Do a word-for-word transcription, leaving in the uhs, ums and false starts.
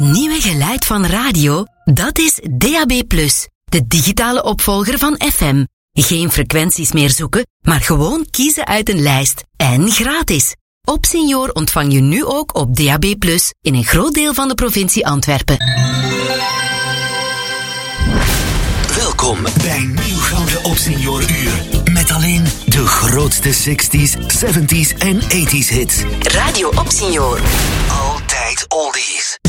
nieuwe geluid van radio, dat is D A B plus, de digitale opvolger van F M. Geen frequenties meer zoeken, maar gewoon kiezen uit een lijst. En gratis. Opsenior ontvang je nu ook op D A B plus, in een groot deel van de provincie Antwerpen. Welkom bij Nieuw Gouden Opsenior Uur. Met alleen de grootste zestig's, zeventig's en tachtig's hits. Radio Opsenior. Altijd oldies.